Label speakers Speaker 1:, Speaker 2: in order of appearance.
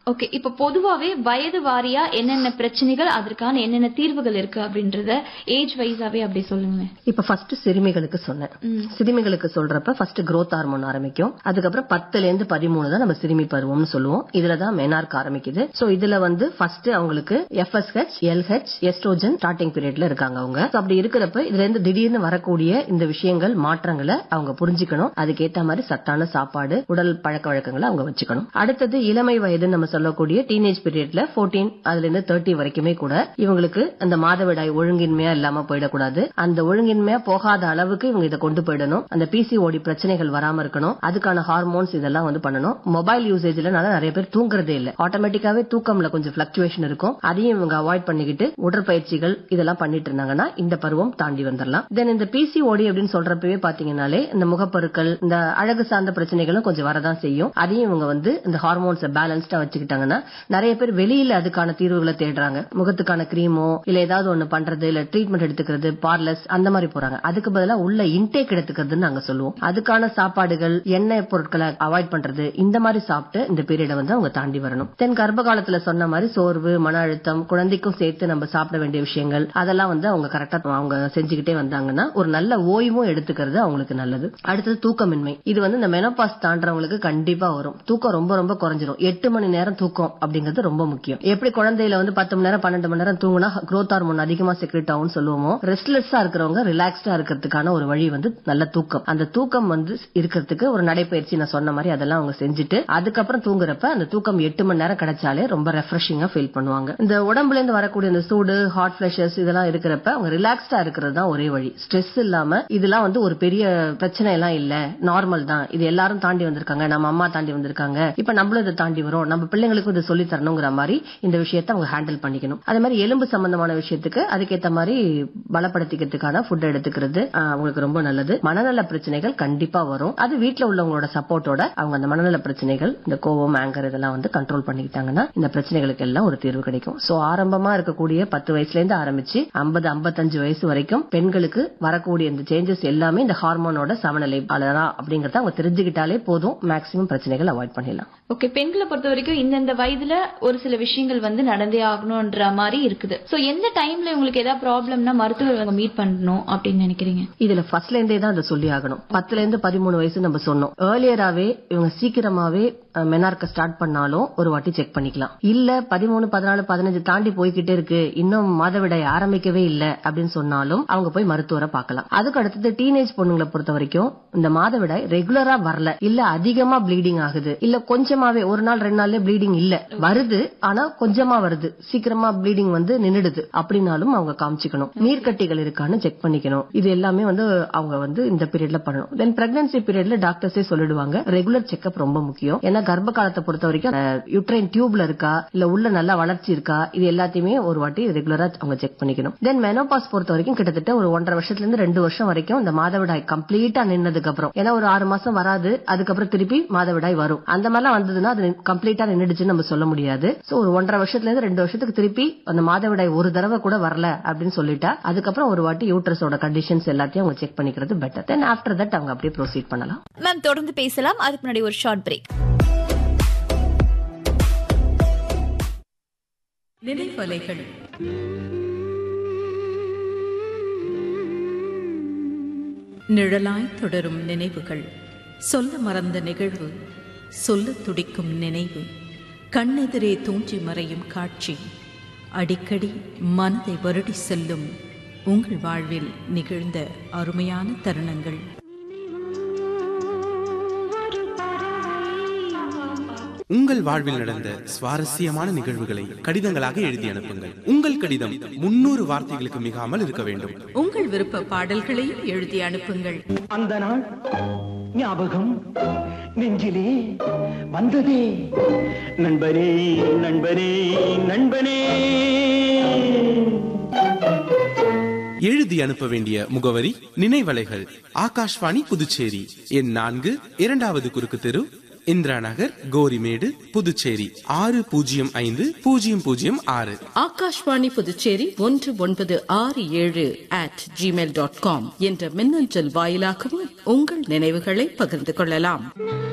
Speaker 1: Okay, இப்ப பொதுவாவே வயது வாரியா என்னென்ன பிரச்சனைகள், அதற்கான என்னென்ன தீர்வுகள் இருக்கு அப்படின்றத ஏஜ் வைஸாவே அப்படி சொல்லுங்க.
Speaker 2: இப்ப ஃபர்ஸ்ட் சிறுமிகளுக்கு சொன்னேன். சிறுமிகளுக்கு சொல்றப்ப ஃபர்ஸ்ட் growth ஹார்மோன் ஆரம்பிக்கும். அதுக்கப்புறம் 10ல இருந்து 13 தான் நம்ம சிறுமி பருவம்னு சொல்லுவோம். இதுலதான் மெனார்க் ஆரம்பிக்குது. சோ இதுல ஃபர்ஸ்ட் அவங்களுக்கு FSH, LH, எஸ்ட்ரோஜன் ஸ்டார்டிங் பீரியட்ல இருக்காங்க அவங்க. அப்படி இருக்கிறப்ப இதுல இருந்து திடீர்னு வரக்கூடிய இந்த விஷயங்கள் மாற்றங்களை அவங்க புரிஞ்சுக்கணும். அதுக்கேற்ற மாதிரி சத்தான சாப்பாடு, உடல் பழக்க வழக்கங்களை அவங்க வச்சுக்கணும். அடுத்தது இளமை வயது நம்ம சொல்லக்கூடிய டீனேஜ் பீரியட்ல 14 அதுல இருந்து 30 வரைக்குமே கூட இவங்களுக்கு அந்த மாதவிடாய் ஒழுங்கின்மையா இல்லாம போயிடக்கூடாது. அந்த ஒழுங்கின்மையா போகாத அளவுக்கு இவங்க இதை கொண்டு போயிடணும். அந்த PCOD பிரச்சனைகள் வராம இருக்கணும். அதுக்கான ஹார்மோன்ஸ் இதெல்லாம் பண்ணணும். மொபைல் யூசேஜ்ல நிறைய பேர் தூங்குறதே இல்ல. ஆட்டோமேட்டிக்காவே தூக்கம்ல கொஞ்சம் பிளக்சுவேஷன் இருக்கும். அதையும் இவங்க அவாய்ட் பண்ணிக்கிட்டு உடற்பயிற்சிகள் இதெல்லாம் பண்ணிட்டு இருந்தாங்கன்னா இந்த பருவம் தாண்டி வந்துடலாம். தென் இந்த PCOD அப்படின்னு சொல்றப்பவே பாத்தீங்கன்னாலே இந்த முகப்பருக்கள், இந்த அழகு சார்ந்த பிரச்சனைகளும் கொஞ்சம் வரதான் செய்யும். அதையும் இவங்க இந்த ஹார்மோன்ஸை பேலன்ஸ்டா வச்சுக்கிட்டாங்கன்னா நிறைய பேர் வெளியில அதுக்கான தீர்வுகளை தேடுறாங்க. முகத்துக்கான கிரீமோ இல்ல ஏதாவது ஒண்ணு பண்றது, இல்ல ட்ரீட்மெண்ட் எடுத்துக்கிறது, பார்லர்ஸ் அந்த மாதிரி போறாங்க. அதுக்கு பதிலா உள்ள இன்டேக் எடுத்துக்கிறதுன்னு நாங்க சொல்லுவோம். அதுக்கான சாப்பாடுகள், எண்ணெய் பொருட்களை அவாய்ட் பண்றது, இந்த மாதிரி சாப்பிட்டு இந்த பீரியட அவங்க தாண்டி வரணும். தென் கர்ப்ப காலத்துல சொன்ன மாதிரி சோர்வு, மன அழுத்தம், குழந்தைக்கும் சேர்த்து நம்ம சாப்பிட வேண்டிய விஷயங்கள் அதெல்லாம் அவங்க கரெக்டா அவங்க செஞ்சுக்கிட்டே வந்தாங்கன்னா ஒரு நல்ல ஓய்வும் எடுத்துக்கிறது அவங்களுக்கு நல்லது. அடுத்தது தூக்கமின்மை. இது இந்த மெனோபாஸ் தாண்டறவங்களுக்கு கண்டிப்பா வரும். தூக்கம் ரொம்ப ரொம்ப குறைஞ்சிரும். 8 மணி நேரம் தூக்கம் அப்படிங்கிறது ரொம்ப முக்கியம். எப்படி குழந்தையில 10 மணி நேரம் 12 மணி நேரம் தூங்கினா growth ஹார்மோன் அதிகமா செக்ரேட் ஆகும் சொல்லுவோமோ, ரெஸ்ட்லெஸ்ஸா இருக்கிறவங்க ரிலாக்ஸ்டா இருக்கிறதுக்கான ஒரு வழி நல்ல தூக்கம். அந்த தூக்கம் இருக்கிறதுக்கு ஒரு நடைப்பயிற்சி நான் சொன்ன மாதிரி அதெல்லாம் அவங்க செஞ்சுட்டு அதுக்கப்புறம் தூங்குறப்ப அந்த தூக்கம் 8 மணி நேரம் கிடைச்சாலே ரொம்ப ரெஃப்ரெஷிங்கா ஃபீல் பண்ணுவாங்க. இந்த உடம்புல இருந்து வரக்கூடிய இந்த சூடு, ஹாட் பிளஷஸ் இதெல்லாம் இருக்கிறப்ப அவங்க ரிலாக்ஸ்டா இருக்கிறது தான் ஒரே வழி. ஸ்ட்ரெஸ் இல்லாம இதெல்லாம் ஒரு பெரிய பிரச்சனை எல்லாம் இல்ல, நார்மல் தான், இது எல்லாரும் தாண்டி வந்திருக்காங்க, நம்ம அம்மா தாண்டி வந்திருக்காங்க, இப்ப நம்மளும் இதை தாண்டி வரும், நம்ம பிள்ளைங்களுக்கும் இதை சொல்லி தரணுங்கிற மாதிரி இந்த விஷயத்தை அவங்க ஹேண்டில் பண்ணிக்கணும். அதே மாதிரி எலும்பு சம்பந்தமான விஷயத்துக்கு அதுக்கேற்ற மாதிரி பலப்படுத்திக்கிறதுக்கான ஃபுட் எடுத்துக்கிறது அவங்களுக்கு ரொம்ப நல்லது. மனநல பிரச்சனைகள் கண்டிப்பா வரும். அது வீட்டுல உள்ளவங்களோட சப்போர்ட்டோட அவங்க அந்த மனநல பிரச்சனைகள், இந்த கோவம், ஆங்கர் இதெல்லாம் கண்ட்ரோல் பண்ணிக்கிட்டாங்கன்னா இந்த பிரச்சனைகளுக்கு எல்லாம் ஒரு தீர்வு கிடைக்கும். சோ ஆரம்பமா இருக்கக்கூடிய 10 வயசுல இருந்து ஆரம்பிச்சு 50-55 வயசு வரைக்கும் பெண்களுக்கு வரக்கூடிய இந்த சேஞ்சஸ் எல்லாமே இந்த ஹார்மோனோட சமநிலை அப்படிங்கறத அவங்க தெரிஞ்சுக்கிட்டாலே போதும். மேக்சிமம் பிரச்சனைகள் அவாய்ட் பண்ணிடலாம்.
Speaker 1: ஓகே, பெண்களை பொறுத்த வரைக்கும் இந்த வயதுல ஒரு சில விஷயங்கள் நடந்தே ஆகணும்ன்ற மாதிரி இருக்குது. சோ எந்த டைம்ல உங்களுக்கு ஏதாவது ப்ராப்ளம்னா மருத்துவர் மீட் பண்ணணும் அப்படின்னு நினைக்கிறீங்க?
Speaker 2: இதுல ஃபர்ஸ்ட்ல இருந்தே தான் அதை சொல்லி ஆகணும். 10ல இருந்து 13 வயசு நம்ம சொன்னோம். ஏர்லியராவே இவங்க சீக்கிரமாவே மெனார்க்க ஸ்டார்ட் பண்ணாலும் ஒரு வாட்டி செக் பண்ணிக்கலாம். இல்ல 13, 14, 15 தாண்டி போய்கிட்டே இருக்கு, இன்னும் மாதவிடாய் ஆரம்பிக்கவே இல்ல அப்படின்னு சொன்னாலும் அவங்க போய் மருத்துவரை பார்க்கலாம். அதுக்கு அடுத்தது டீனேஜ் பொண்ணுங்களை பொறுத்த வரைக்கும் இந்த மாதவிடாய் ரெகுலரா வரல, இல்ல அதிகமா ப்ளீடிங் ஆகுது, இல்ல கொஞ்சமாவே ஒரு நாள் 2 நாள்ல ப்ளீடிங் இல்ல வருது, ஆனா கொஞ்சமா வருது, சீக்கிரமா ப்ளீடிங் நின்னுடுது அப்படின்னாலும் அவங்க காமிச்சுக்கணும். நீர்க்கட்டிகள் இருக்கான்னு செக் பண்ணிக்கணும். இது எல்லாமே அவங்க இந்த பீரியட்ல பண்ணணும். தென் பிரெக்னன்சி பீரியட்ல டாக்டர்ஸே சொல்லிடுவாங்க ரெகுலர் செக்அப் ரொம்ப முக்கியம். ஏன்னா கர்ப்ப காலத்தை பொறுத்த வரைக்கும் யூட்ரைன் டியூப்ல இருக்கா, இல்ல உள்ள நல்லா வளர்ச்சி இருக்கா, இது எல்லாத்தையுமே ஒரு வாட்டி ரெகுலரா அவங்க செக் பண்ணிக்கணும். தென் மெனோபாஸ் பொறுத்த வரைக்கும் கிட்டத்தட்ட ஒரு 1.5 வருஷத்துல இருந்து 2 வருஷம் வரைக்கும் இந்த மாதவிடாய் கம்ப்ளீட்டா நின்னதுக்கு அப்புறம், ஏன்னா ஒரு 6 மாசம் வராது, அதுக்கப்புறம் திருப்பி மாதவிடாய் வரும். அந்த மாதிரிலாம் வந்ததுன்னா அது கம்ப்ளீட்டா நின்னுடுச்சுன்னு நம்ம சொல்ல முடியாது. சோ ஒரு 1.5 வருஷத்துல இருந்து 2 வருஷத்துக்கு திருப்பி அந்த மாதவிடாய் ஒரு தடவை கூட வரல அப்படின்னு சொல்லிட்டா அதுக்கப்புறம் ஒரு வாட்டி யூட்ரஸோட கண்டிஷன்ஸ் எல்லாத்தையும் அவங்க செக் பண்ணிக்கிறது பெட்டர். தென் ஆஃப்டர் தட் அவங்க அப்படியே ப்ரோசீட் பண்ணலாம்.
Speaker 3: மேம் தொடர்ந்து பேசலாம். அதுக்கு முன்னாடி ஒரு ஷார்ட் பிரேக்.
Speaker 4: நினைவலைகள். நிழலாய் தொடரும் நினைவுகள், சொல்ல மறந்த நிகழ்வு, சொல்ல துடிக்கும் நினைவு, கண்ணெதிரே தோன்றி மறையும் காட்சி, அடிக்கடி மனதை வருடி செல்லும் உங்கள் வாழ்வில் நிகழ்ந்த அருமையான தருணங்கள்.
Speaker 5: உங்கள் வாழ்வில் நடந்த சுவாரஸ்யமான நிகழ்வுகளை கடிதங்களாக எழுதி அனுப்புங்கள். உங்கள் கடிதம் 300 வார்த்தைகளுக்கு மிகாமல் இருக்க வேண்டும்.
Speaker 4: உங்கள் விருப்ப பாடல்களையும் எழுதி அனுப்புங்கள்.
Speaker 6: அந்த நாள் ஞாபகம் நெஞ்சிலே வந்ததே, நண்பனே நண்பனே நண்பனே.
Speaker 5: எழுதி அனுப்ப வேண்டிய முகவரி நினைவலைகள், ஆகாஷ்வாணி புதுச்சேரி, எண் 4, 2வது குறுக்கு தெரு, இந்திரா நகர், கோரிமேடு, புதுச்சேரி 605006.
Speaker 4: ஆகாஷ்வாணி புதுச்சேரி 1967@gmail.com என்ற மின்னஞ்சல் வாயிலாகவும் உங்கள் நினைவுகளை பகிர்ந்து கொள்ளலாம்.